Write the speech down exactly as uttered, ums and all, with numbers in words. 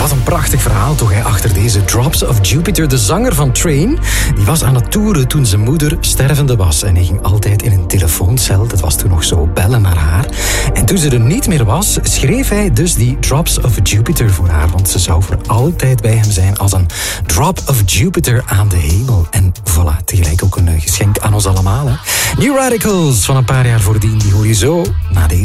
Wat een prachtig verhaal toch, hè? Achter deze Drops of Jupiter. De zanger van Train, die was aan het toeren toen zijn moeder stervende was. En hij ging altijd in een telefooncel, dat was toen nog zo, bellen naar haar. En toen ze er niet meer was, schreef hij dus die Drops of Jupiter voor haar. Want ze zou voor altijd bij hem zijn als een drop of Jupiter aan de hemel. En voilà, tegelijk ook een geschenk aan ons allemaal. Hè? New Radicals van een paar jaar voordien, die hoor je zo na deze.